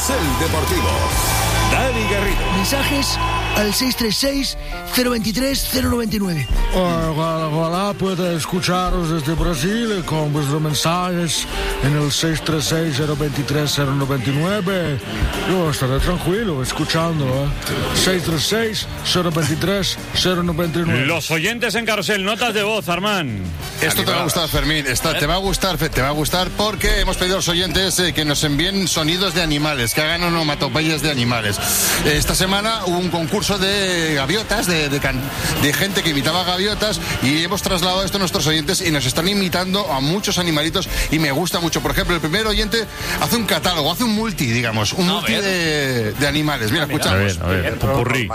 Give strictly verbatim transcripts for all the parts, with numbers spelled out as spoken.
Carrusel Deportivo. Dani Garrido. Mensajes al seis tres seis, cero dos tres, cero nueve nueve. Ojalá, ojalá pueda escucharos desde Brasil con vuestros mensajes en el seis tres seis, cero dos tres, cero nueve nueve. Yo estaré tranquilo escuchando, ¿eh? seis tres seis, cero dos tres, cero nueve nueve. Los oyentes en Carrusel, notas de voz, Armán. Esto te va a gustar, Fermín. Esta, te va a gustar, te va a gustar porque hemos pedido a los oyentes eh, que nos envíen sonidos de animales, que hagan onomatopeyas de animales. Eh, esta semana hubo un concurso de gaviotas, de, de, can, de gente que imitaba gaviotas, y hemos trasladado esto a nuestros oyentes y nos están imitando a muchos animalitos y me gusta mucho. Por ejemplo, el primer oyente hace un catálogo, hace un multi, digamos, un multi de, de animales. Mira, escuchamos. A ver, a ver, popurrí.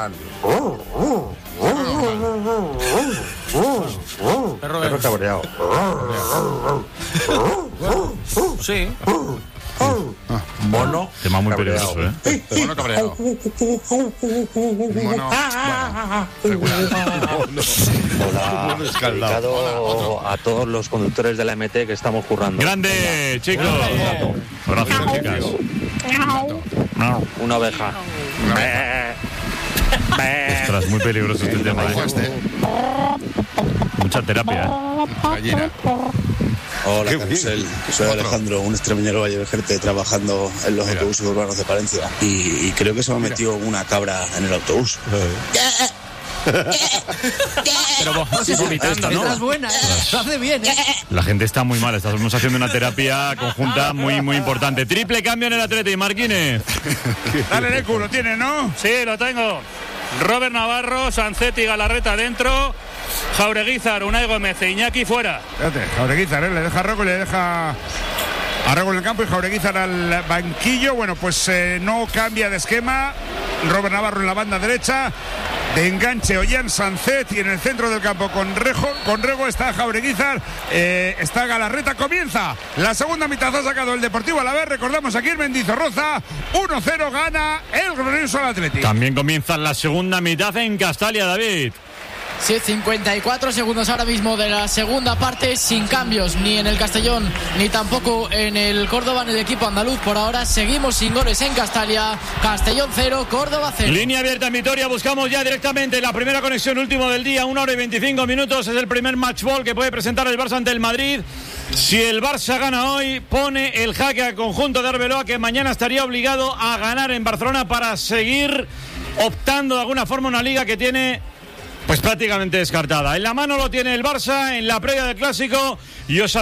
Perro cabreado. Sí. Mono. Tema muy peligroso, ¿eh? Mono cabreado. Mono. Bueno, Hola, dedicado a todos los conductores de la M T que estamos currando. Grande, chicos. Gracias, chicas. Una oveja. Ostras, muy peligroso este tema, ¿eh? Mucha terapia, ¿eh? Gallina. Hola, Carrusel. Soy Alejandro, un extremeñero vallevejerte trabajando en los autobuses urbanos de Palencia. Y, y creo que se me ha metido una cabra en el autobús. Pero vos vomitando, ¿no? Estás buena, ¿eh? Lo hace bien, ¿eh? La gente está muy mal, estamos haciendo una terapia conjunta muy, muy importante. Triple cambio en el Atleti, Marquines. Dale, Lecu, lo tienes, ¿no? Sí, lo tengo. Robert Navarro, Sancetti, Galarreta dentro, Jaureguizar, Unai Gómez e Iñaki fuera. Fíjate, Jaureguizar, ¿eh? Le deja a Rocco y le deja a Rocco en el campo y Jaureguizar al banquillo. Bueno, pues eh, no cambia de esquema. Robert Navarro en la banda derecha. De enganche Ollán Sancet, y en el centro del campo con Rejo, con Rego está Jaureguizar, eh, está Galarreta. Comienza la segunda mitad, ha sacado el Deportivo Alavés, recordamos aquí en Mendizorroza, uno cero gana el glorioso al Atlético. También comienza la segunda mitad en Castalia, David. Sí, cincuenta y cuatro segundos ahora mismo de la segunda parte, sin cambios ni en el Castellón ni tampoco en el Córdoba, en el equipo andaluz. Por ahora seguimos sin goles en Castalia. Castellón cero, Córdoba cero. Línea abierta en Vitoria, buscamos ya directamente la primera conexión, último del día, una hora y veinticinco minutos. Es el primer match ball que puede presentar el Barça ante el Madrid. Si el Barça gana hoy, pone el jaque al conjunto de Arbeloa, que mañana estaría obligado a ganar en Barcelona para seguir optando de alguna forma una liga que tiene pues prácticamente descartada. En la mano lo tiene el Barça en la previa del Clásico y os